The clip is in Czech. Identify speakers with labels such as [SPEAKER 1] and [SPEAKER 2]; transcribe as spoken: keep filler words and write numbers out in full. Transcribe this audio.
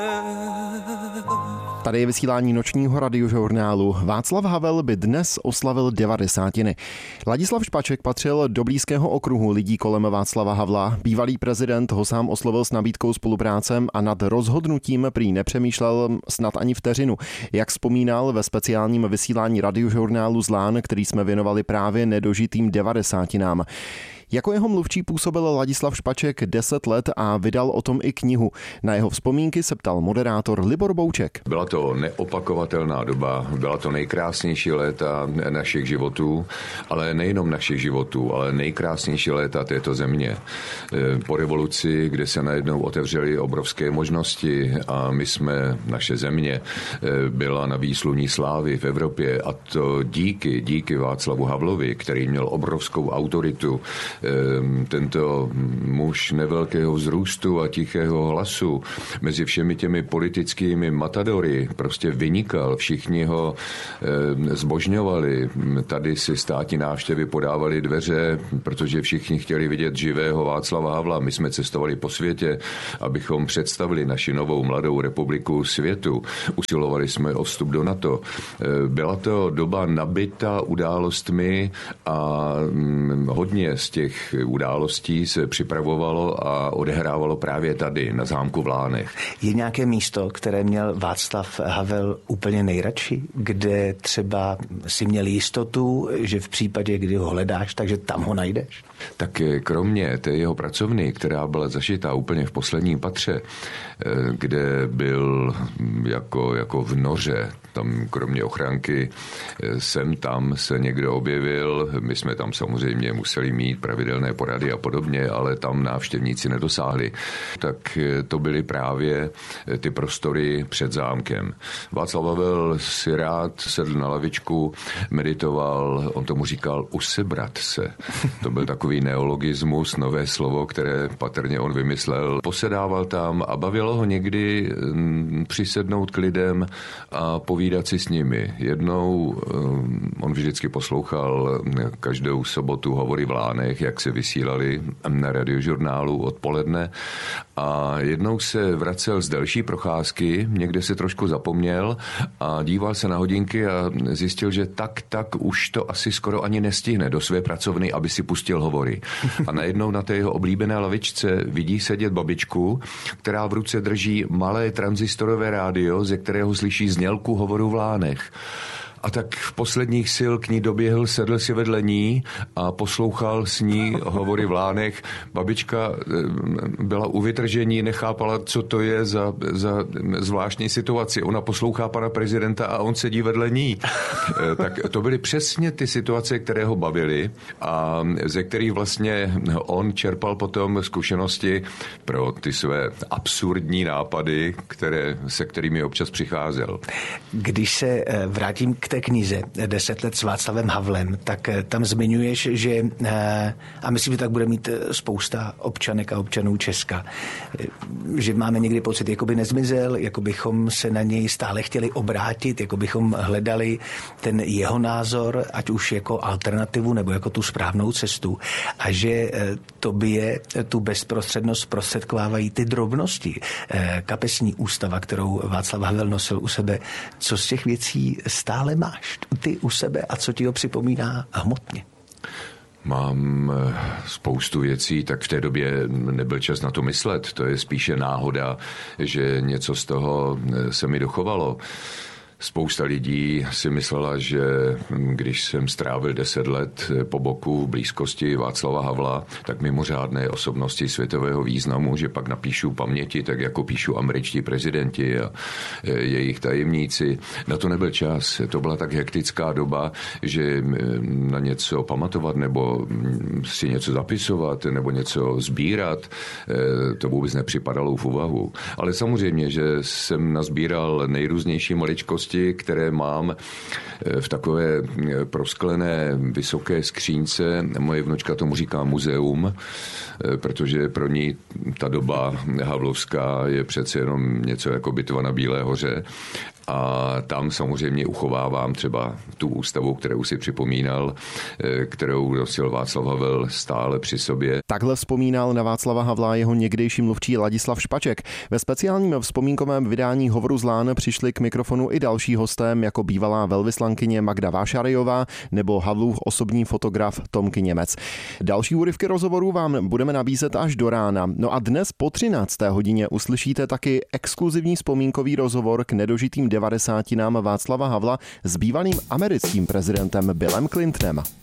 [SPEAKER 1] Tady je vysílání nočního radiožurnálu. Václav Havel by dnes oslavil devadesátiny. Ladislav Špaček patřil do blízkého okruhu lidí kolem Václava Havla. Bývalý prezident ho sám oslovil s nabídkou spolupráce a nad rozhodnutím prý nepřemýšlel snad ani vteřinu. Jak vzpomínal ve speciálním vysílání radiožurnálu Zlán, který jsme věnovali právě nedožitým devadesátinám. Jako jeho mluvčí působil Ladislav Špaček deset let a vydal o tom i knihu. Na jeho vzpomínky se ptal moderátor Libor Bouček.
[SPEAKER 2] Byla to neopakovatelná doba, byla to nejkrásnější léta našich životů, ale nejenom našich životů, ale nejkrásnější léta této země. Po revoluci, kde se najednou otevřely obrovské možnosti a my jsme, naše země, byla na výsluní slávy v Evropě a to díky, díky Václavu Havlovi, který měl obrovskou autoritu. Tento muž nevelkého vzrůstu a tichého hlasu mezi všemi těmi politickými matadory prostě vynikal. Všichni ho zbožňovali. Tady si státní návštěvy podávali dveře, protože všichni chtěli vidět živého Václava Havla. My jsme cestovali po světě, abychom představili naši novou mladou republiku světu. Usilovali jsme o vstup do NATO. Byla to doba nabitá událostmi a hodně z těch událostí se připravovalo a odehrávalo právě tady, na zámku v Lánech.
[SPEAKER 3] Je nějaké místo, které měl Václav Havel úplně nejradši, kde třeba si měl jistotu, že v případě, kdy ho hledáš, takže tam ho najdeš?
[SPEAKER 2] Tak kromě té jeho pracovny, která byla zašitá úplně v posledním patře, kde byl jako, jako v noře, tam kromě ochranky sem tam se někdo objevil, my jsme tam samozřejmě museli mít pravidelné porady a podobně, ale tam návštěvníci nedosáhli. Tak to byly právě ty prostory před zámkem. Václav Havel si rád sedl na lavičku, meditoval, on tomu říkal usebrat se. To byl takový neologismus, nové slovo, které patrně on vymyslel. Posedával tam a bavilo ho někdy přisednout k lidem a povídat si s nimi. Jednou on vždycky poslouchal každou sobotu Hovory v Lánech, jak se vysílali na radiožurnálu odpoledne a jednou se vracel z delší procházky, někde se trošku zapomněl a díval se na hodinky a zjistil, že tak, tak už to asi skoro ani nestihne do své pracovny, aby si pustil hovory. A najednou na té jeho oblíbené lavičce vidí sedět babičku, která v ruce drží malé tranzistorové rádio, ze kterého slyší znělku Hovoru v Lánech. A tak v posledních sil k ní doběhl, sedl si vedle ní a poslouchal s ní Hovory v Lánech. Babička byla u vytržení, nechápala, co to je za, za zvláštní situaci. Ona poslouchá pana prezidenta a on sedí vedle ní. Tak to byly přesně ty situace, které ho bavily a ze kterých vlastně on čerpal potom zkušenosti pro ty své absurdní nápady, které, se kterými občas přicházel.
[SPEAKER 3] Když se vrátím k té knize Deset let s Václavem Havlem, tak tam zmiňuješ, že, a myslím, že tak bude mít spousta občanek a občanů Česka, že máme někdy pocit, jako by nezmizel, jako bychom se na něj stále chtěli obrátit, jako bychom hledali ten jeho názor, ať už jako alternativu nebo jako tu správnou cestu a že tobě tu bezprostřednost prostředkovávají ty drobnosti. Kapesní ústava, kterou Václav Havel nosil u sebe, co z těch věcí stále máš ty u sebe a co ti ho připomíná hmotně?
[SPEAKER 2] Mám spoustu věcí, tak v té době nebyl čas na to myslet. To je spíše náhoda, že něco z toho se mi dochovalo. Spousta lidí si myslela, že když jsem strávil deset let po boku v blízkosti Václava Havla, tak mimořádné osobnosti světového významu, že pak napíšu paměti, tak jako píšu američtí prezidenti a jejich tajemníci. Na to nebyl čas. To byla tak hektická doba, že na něco pamatovat nebo si něco zapisovat nebo něco sbírat, to vůbec nepřipadalo v úvahu. Ale samozřejmě, že jsem nazbíral nejrůznější maličkosti, které mám v takové prosklené vysoké skřínce. Moje vnučka tomu říká muzeum, protože pro ní ta doba havlovská je přece jenom něco jako bitva na Bílé hoře. a tam samozřejmě uchovávám třeba tu ústavu, kterou si připomínal, kterou nosil Václav Havel stále při sobě.
[SPEAKER 1] Takhle vzpomínal na Václava Havla jeho někdejší mluvčí Ladislav Špaček. Ve speciálním vzpomínkovém vydání Hovoru z Lán přišli k mikrofonu i další hostem, jako bývalá velvyslankyně Magda Vášarejová nebo Havlův osobní fotograf Tomky Němec. Další úryvky rozhovorů vám budeme nabízet až do rána. No a dnes po třinácté hodině uslyšíte taky exkluzivní vzpomínkový rozhovor k nedožitým devadesátinám Václava Havla s bývalým americkým prezidentem Billem Clintonem.